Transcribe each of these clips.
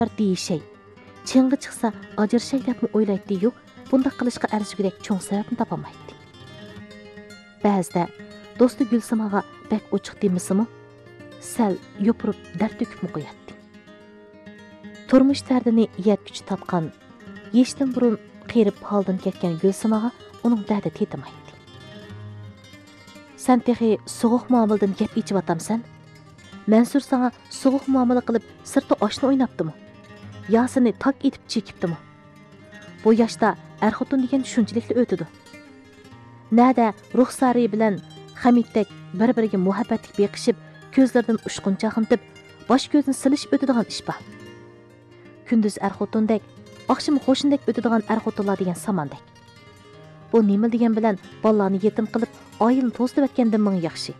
deyişey. Çınğı çıksa ajırışay dep mi o'ylaydi yo'q, bundaq qilishqa arzigudek cho'ng sababni topamaydi. Ba'zida do'sti Gulsamaga bek ochiq demisimi, sal yopurib dard to'kib qo'yadi. Turmush dardini yetkuchi topgan, yeshdan burun qerib holdan ketgan Gulsamaga uning dardi tetimaydi. Sen texi soğuq muamildan gap ichib atamsan? Mansur sana soğuq muamele qilib sirtda oshni o'ynabdimi? Yo seni tak etib chekibdimi? Bu yoshda er-xotin degan shunchilikli o'tidi. Nada ruxsari bilan Hamiddak bir-biriga muhabbatlik beqishib, ko'zlaridan ushqun chaqintib, bosh ko'zni silishib o'tadigan ish bor. Kunduz er-xotindek, oqshom qo'shindek o'tadigan er-xotinlar degan samandek. Bu nima degan bilan bolalarni yetim qilib, oyilni to'zitib o'tgandan ming yaxshi.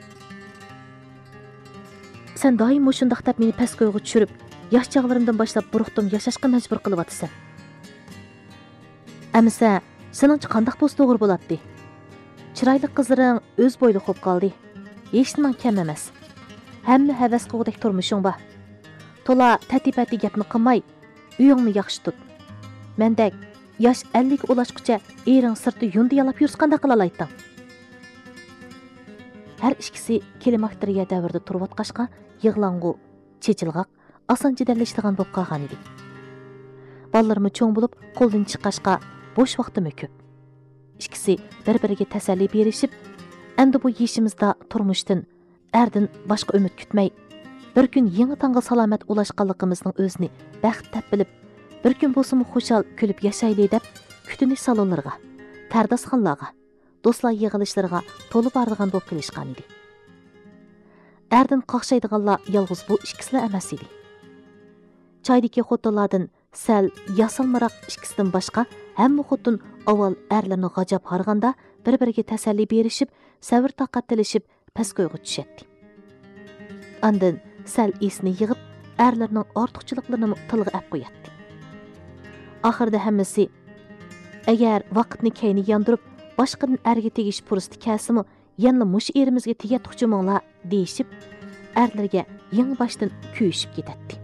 Sen doim shundaq deb meni past qo'yga tushirib, yosh chog'larimdan boshlab buruqdim yashashga majbur qilyapsan. Amsa, seningcha qanday bo'lsa to'g'ri bo'ladi? Chiroyli qizlaring o'z bo'yli xo'p qoldi. Hech nima kam emas. Hamma havas qilgudek turmushing bor. To'la tatipati gapni qilmay, uyingni yaxshi tut. Mendek yosh 50 ga ulashguncha ering sirti yundi yalab yursa qanday qila olaysan? Her ikkisi kelimakteriya davrida turvatqashqa yig'langu, chechilg'aq, oson jidallashadigan bo'lib qolgan edi. Bolalarım cho'ng bo'lib, qo'ldan chiqashqa bo'sh vaqtim ko'p. Ikkisi bir-biriga tasalli berishib, endi bu yeshimizda turmushdan, erdan boshqa umid kutmay, bir kun yangi tongga salomat ulashganligimizning o'zini baxt deb bilib, bir kun bo'lsa-mu xushal kulib yashayli deb kutinish salonlarga, tardasxonlarga, do'stlar yig'ilishlariga to'lib boradigan bo'lib kelishgan edi. Erdan qoqshaydiganlar yolg'iz bu ikkisilar emas edi. Choydagi xotinlardan sal yasalmaroq ikkisidan boshqa hamma xotin avval erlarni g'ajab harganda bir-biriga tasalli berishib, sabr toqat tilishib pastgo'yga tushadi. Andan sal esni yig'ib, erlarning ortiqchiliklarini tilga olib qo'yadi. Oxirida hammasi agar vaqtni kayni yondirib, boshqadan erga tegish fursati kelsimi, yana mush erimizga tegatuqchiminglar deyishib, erlarga yangi boshdan kuyishib ketadi.